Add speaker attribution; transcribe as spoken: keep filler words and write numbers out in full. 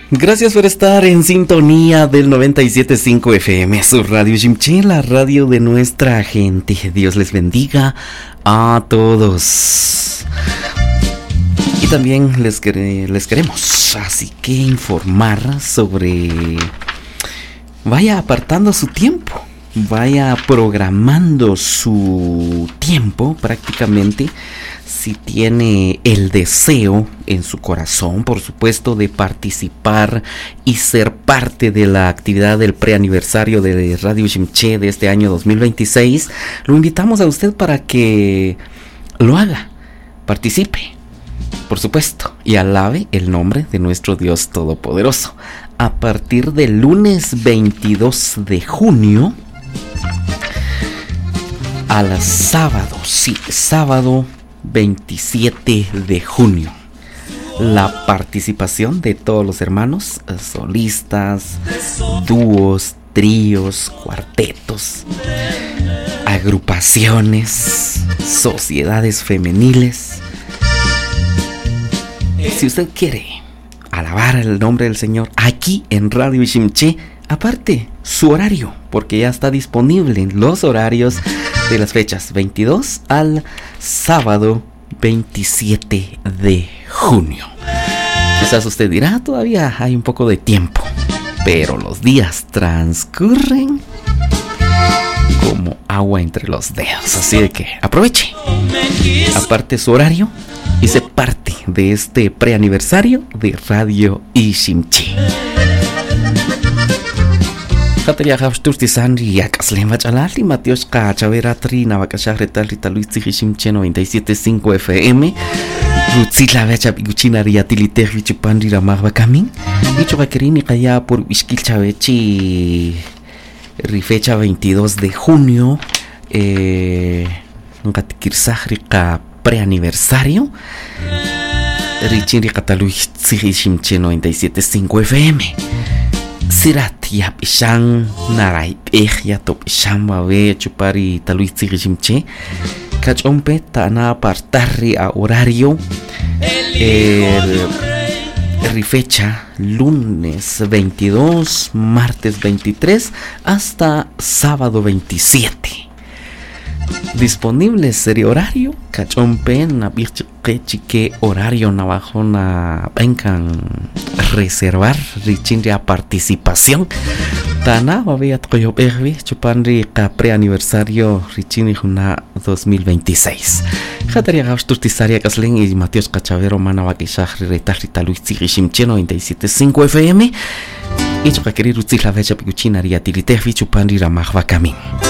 Speaker 1: Gracias por estar en sintonía del noventa y siete punto cinco F M, su radio Shimche, la radio de nuestra gente. Dios les bendiga a todos. Y también les, les queremos, así que informar sobre... Vaya apartando su tiempo, vaya programando su tiempo prácticamente. Si tiene el deseo en su corazón, por supuesto, de participar y ser parte de la actividad del preaniversario de Radio Shimche de este año dos mil veintiséis, lo invitamos a usted para que lo haga, participe, por supuesto, y alabe el nombre de nuestro Dios Todopoderoso. A partir del lunes veintidós de junio al sábado, sí, sábado veintisiete de junio, la participación de todos los hermanos, solistas, dúos, tríos, cuartetos, agrupaciones, sociedades femeniles. Si usted quiere alabar el nombre del Señor aquí en Radio Shimche, aparte su horario, porque ya está disponible en los horarios de las fechas veintidós al sábado veintisiete de junio. Quizás usted dirá, todavía hay un poco de tiempo, pero los días transcurren como agua entre los dedos, así de que aproveche, aparte su horario y se parte de este preaniversario de Radio Shimche. Kataria Habsturti Sandri Yakaslema Chalali Matios Cachavera Trina Vakashahretal Ritaluitzi Shimche noventa y siete punto cinco F M Rutzila Vecha Piguchina Riatiliter Vichupandri Ramagba Camin Vicho Vaquerini Kaya por Wishkil Chavechi Rifecha veintidós de junio eh Ngatikirsahrica preaniversario Richinri Cataluitzi Shimche noventa y siete punto cinco F M Sirat yap ishan naray eh ya top ishan bawe chupari taluitzi Shimche kachompe tana apartarri a horario el rifecha lunes veintidós, martes veintitrés hasta sábado veintisiete. Disponible serie horario cachompe na que horario nabajo na vengan reservar richinria participación tana babia toyo pervi chupandri ka preaniversario richini juna dos mil veintiséis Jataria Gavsturtisaria Kaslen y Mateos Cachavero Manabakishahri Retarita Luitzi Shimche noventa y siete punto cinco F M y Chukakiri Rutzila Vecha Piguchina Riatilite Chupandri Ramagba Camin.